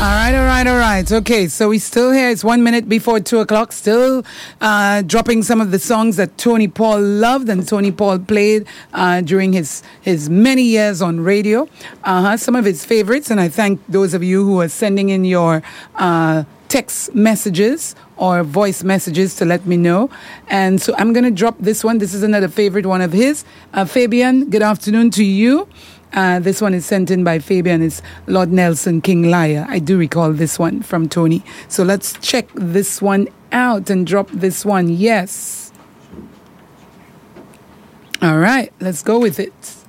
All right. Okay, so we're still here. It's 1 minute before 2 o'clock. Still dropping some of the songs that Tony Paul loved and Tony Paul played during his many years on radio. Some of his favorites, and I thank those of you who are sending in your text messages or voice messages to let me know. And so I'm going to drop this one. This is another favorite one of his. Fabian, good afternoon to you. This one is sent in by Fabian. It's Lord Nelson, King Liar. I do recall this one from Tony. So let's check this one out and drop this one. Yes. All right, let's go with it.